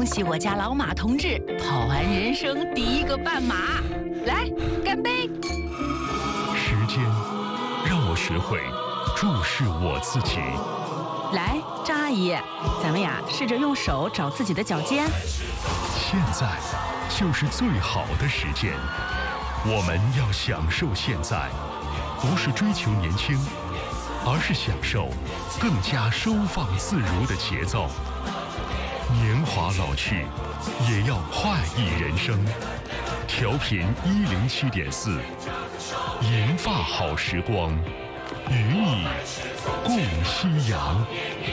恭喜我家老马同志跑完人生第一个半马，来干杯！ 时间让我学会注视我自己。 来，张阿姨，咱们呀试着用手找自己的脚尖。 现在就是最好的时间，我们要享受现在，不是追求年轻，而是享受更加收放自如的节奏。年华老去，也要快意人生。调频107.4，银发好时光，与你共夕阳。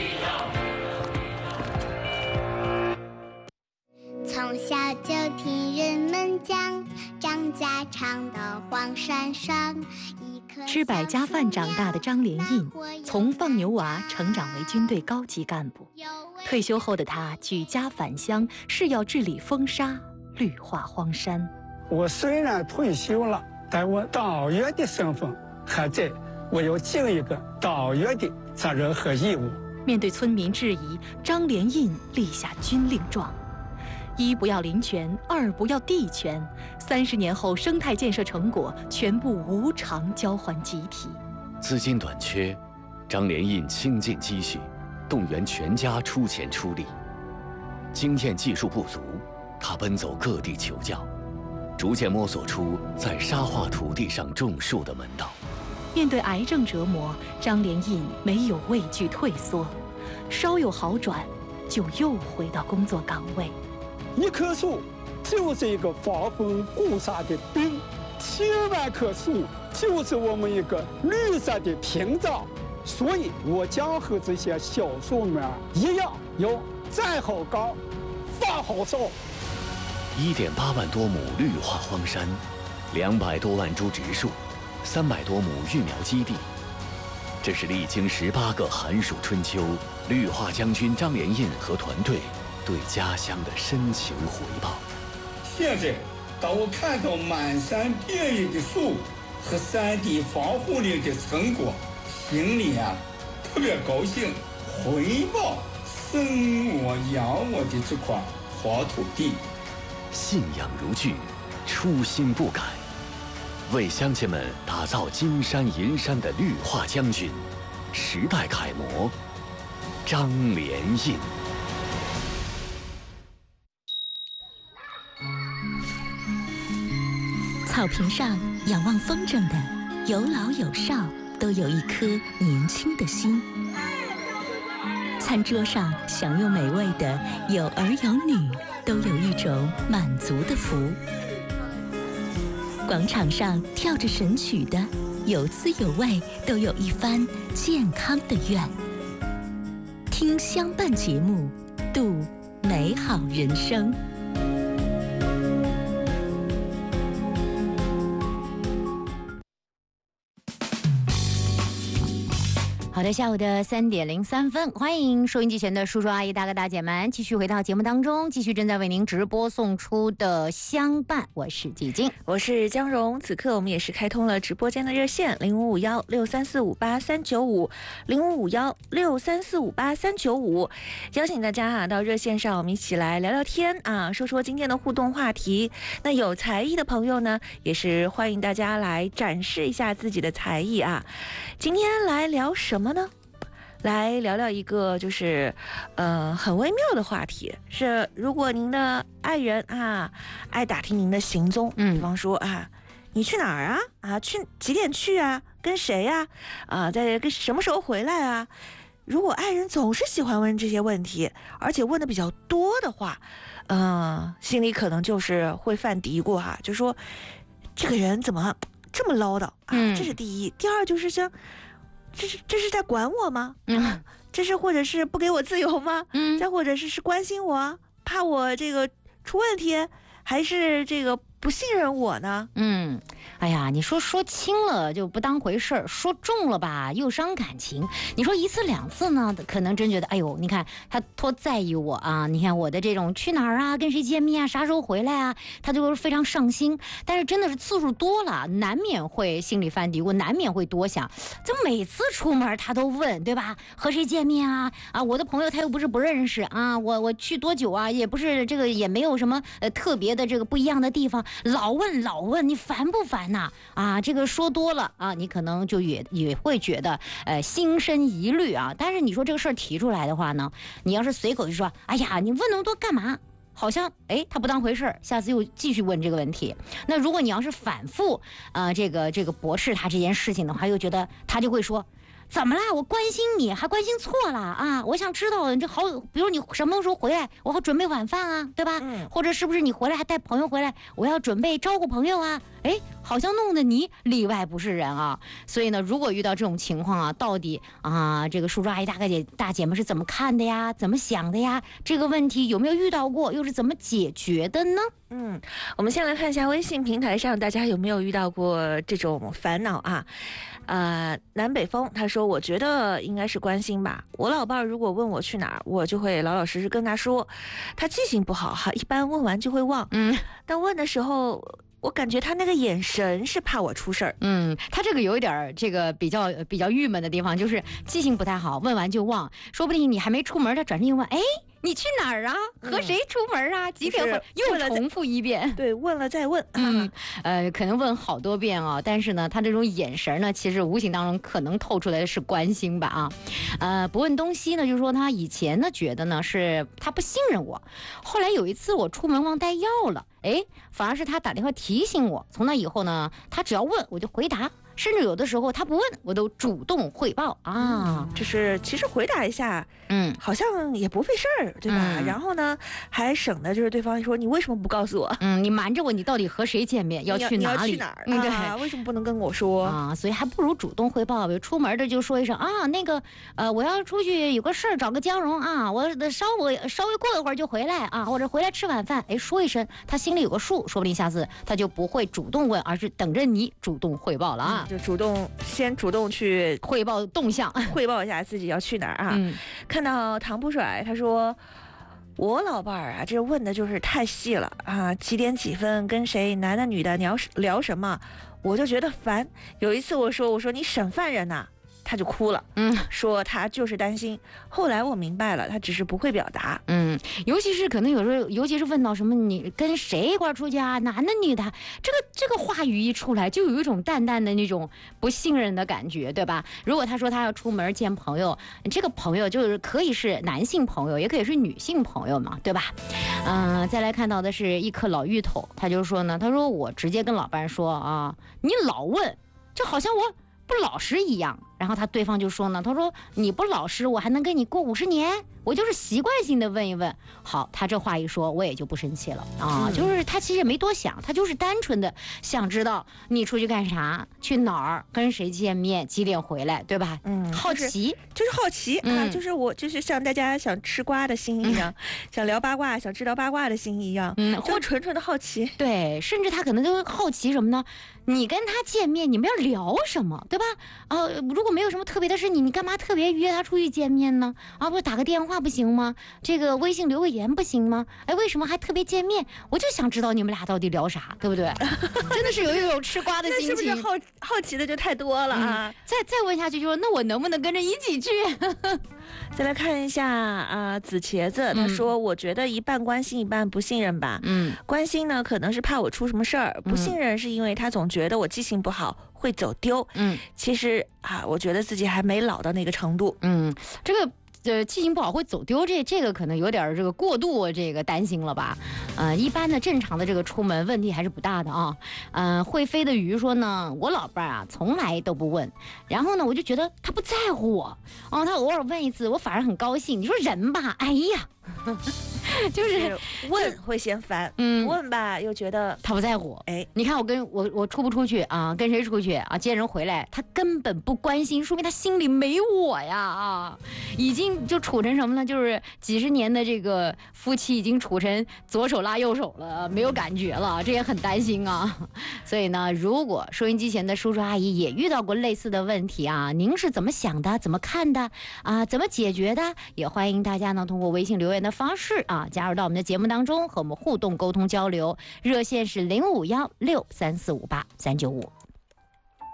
从小就听人们讲，张家常到黄山上。 吃百家饭长大的张连印，从放牛娃成长为军队高级干部。退休后的他举家返乡，誓要治理风沙，绿化荒山。 我虽然退休了，但我党员的身份还在，我要尽一个党员的责任和义务。 面对村民质疑，张连印立下军令状：一不要林权，二不要地权。30年后，生态建设成果全部无偿交还集体。 资金短缺，张连印倾尽积蓄，动员全家出钱出力。经验技术不足，他奔走各地求教，逐渐摸索出在沙化土地上种树的门道。 面对癌症折磨，张连印没有畏惧退缩，稍有好转，就又回到工作岗位。 一棵树就是一个防风固沙的冰，1000万棵树就是我们一个绿色的屏障。所以我将和这些小树们一样，要站好岗，发好烧。 1.8万多亩绿化荒山，200多万株植树，300多亩育苗基地。这是历经18个寒暑春秋，绿化将军张连印和团队对家乡的深情回报。 现在，当我看到满山遍野的树和山地防护林的成果，心里特别高兴，回报生我养我的这块好土地。 信仰如炬，初心不改，为乡亲们打造金山银山的绿化将军，时代楷模张连印。 草坪上仰望风筝的，有老有少，都有一颗年轻的心。餐桌上享用美味的，有儿有女，都有一种满足的福。广场上跳着神曲的，有滋有味，都有一番健康的愿。听相伴节目，度美好人生。 好的，下午的3点03分，欢迎收音机前的叔叔阿姨大哥大姐们继续回到节目当中，继续正在为您直播送出的相伴，我是季静， 我是江荣。此刻我们也是开通了直播间的热线0551-63458-395，0551-63458-395，邀请大家到热线上我们一起来聊聊天说说今天的互动话题。那有才艺的朋友呢，也是欢迎大家来展示一下自己的才艺今天来聊什么呢？来聊聊一个就是很微妙的话题，是如果您的爱人爱打听您的行踪，比方说你去哪儿去几点去跟谁在跟什么时候回来如果爱人总是喜欢问这些问题，而且问的比较多的话，心里可能就是会犯嘀咕就说这个人怎么这么唠叨这是第一。第二就是说这是在管我吗？这是或者是不给我自由吗？再或者是关心我，怕我这个出问题，还是这个不信任我呢？ 哎呀，你说轻了就不当回事儿，说重了吧又伤感情。你说1次2次呢，可能真觉得，哎呦，你看他多在意我啊！你看我的这种去哪儿啊，跟谁见面啊，啥时候回来啊，他就是非常上心。但是真的是次数多了，难免会心里犯嘀咕，难免会多想，怎么每次出门他都问，对吧？和谁见面啊？啊，我的朋友他又不是不认识啊，我去多久啊？也不是这个，也没有什么特别的这个不一样的地方，老问，你烦不烦呐？啊，这个说多了啊，你可能就也会觉得心生疑虑啊。但是你说这个事儿提出来的话呢，你要是随口就说，哎呀，你问那么多干嘛？好像他不当回事儿，下次又继续问这个问题。那如果你要是反复这个驳斥他这件事情的话，又觉得他就会说，怎么啦？我关心你还关心错了啊！我想知道这好，比如你什么时候回来，我好准备晚饭啊，对吧？或者是不是你回来还带朋友回来，我要准备招呼朋友啊？好像弄得你里外不是人啊！所以呢，如果遇到这种情况啊，到底啊，这个叔叔阿姨大姐们是怎么看的呀？怎么想的呀？这个问题有没有遇到过？又是怎么解决的呢？ 我们先来看一下微信平台上大家有没有遇到过这种烦恼啊？南北风他说，我觉得应该是关心吧。我老伴儿如果问我去哪儿，我就会老老实实跟他说。他记性不好哈，一般问完就会忘。但问的时候，我感觉他那个眼神是怕我出事儿。 他这个有一点这个比较郁闷的地方，就是记性不太好，问完就忘，说不定你还没出门，他转身又问，你去哪儿啊？和谁出门啊？几点回？又重复一遍。 对，问了再问。 可能问好多遍啊，但是呢，他这种眼神呢，其实无形当中可能透出来的是关心吧啊。不问东西呢，就是说他以前呢觉得呢是他不信任我，后来有一次我出门忘带药了，反而是他打电话提醒我。从那以后呢，他只要问我就回答。甚至有的时候他不问我都主动汇报啊， 就是其实回答一下，好像也不费事儿，对吧？然后呢，还省得就是对方说你为什么不告诉我？ 你瞒着我，你到底和谁见面？要去哪里？ 你要去哪儿？对，为什么不能跟我说啊？所以还不如主动汇报。比如出门的就说一声啊，那个我要出去有个事儿，找个江蓉啊，我稍微过一会儿就回来啊，或者回来吃晚饭，说一声，他心里有个数，说不定下次他就不会主动问，而是等着你主动汇报了啊。 就先主动去汇报动向， 汇报一下自己要去哪儿啊。看到唐不甩他说，我老伴儿啊，这问的就是太细了啊，几点几分跟谁男的女的聊什么，我就觉得烦。有一次我说你审犯人呐，他就哭了，说他就是担心。后来我明白了，他只是不会表达。 尤其是可能有时候，尤其是问到什么你跟谁一块出去啊，男的女的，这个话语一出来，就有一种淡淡的那种不信任的感觉，对吧？如果他说他要出门见朋友，这个朋友就是可以是男性朋友，也可以是女性朋友嘛，对吧？再来看到的是一颗老芋头，他就说呢，他说我直接跟老伴说啊，你老问，就好像我不老实一样。然后对方就说呢，他说你不老实，我还能跟你过50年？我就是习惯性的问一问。好，他这话一说，我也就不生气了啊。就是他其实也没多想，他就是单纯的想知道你出去干啥，去哪儿，跟谁见面，几点回来，对吧？好奇， 就是好奇啊，就是我就是像大家想吃瓜的心一样，想聊八卦，想知道八卦的心一样，或纯纯的好奇。 对，甚至他可能就会好奇什么呢？你跟他见面，你们要聊什么，对吧？如果没有什么特别的事，你干嘛特别约他出去见面呢？不是打个电话不行吗？这个微信留个言不行吗？为什么还特别见面？我就想知道你们俩到底聊啥，对不对？真的是有一种吃瓜的心情。 那是不是好奇的就太多了啊？ 再问下去就说，那我能不能跟着一起去？ 再来看一下紫茄子，他说我觉得一半关心一半不信任吧。关心呢可能是怕我出什么事儿，不信任是因为他总觉得我记性不好会走丢。其实我觉得自己还没老到那个程度。 这个记性不好会走丢，这个可能有点这个过度这个担心了吧。一般的正常的这个出门问题还是不大的啊。会飞的鱼说呢，我老伴啊从来都不问，然后呢我就觉得他不在乎我他偶尔问一次我反而很高兴。你说人吧，哎呀就是问会嫌烦，不问吧又觉得他不在乎。 哎， 你看我出不出去啊？跟谁出去啊？接人回来，他根本不关心，说明他心里没我呀啊！已经就处成什么呢？就是几十年的这个夫妻已经处成左手拉右手了，没有感觉了，这也很担心啊。所以呢，如果收音机前的叔叔阿姨也遇到过类似的问题啊，您是怎么想的？怎么看的？啊，怎么解决的？也欢迎大家呢通过微信留言的方式啊，加入到我们的节目当中，和我们互动沟通交流。热线是05163458-395。